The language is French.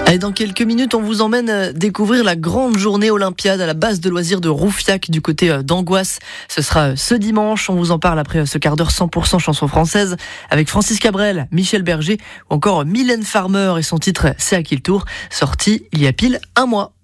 Allez, dans quelques minutes, on vous emmène découvrir la grande journée olympiade à la base de loisirs de Roufiac du côté d'Angoisse. Ce sera ce dimanche. On vous en parle après ce quart d'heure 100% chanson française avec Francis Cabrel, Michel Berger ou encore Mylène Farmer et son titre C'est à qui le tour, sorti il y a pile un mois.